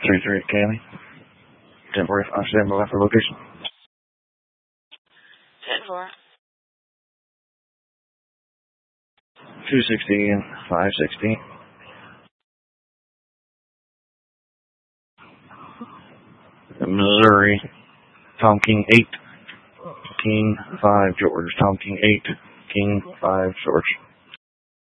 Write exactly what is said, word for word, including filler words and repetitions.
three three Cali. ten forty-five, stand by for location. ten four. two sixty and five sixty. Missouri. Tom King eight. King five George. Tom King eight. King five George.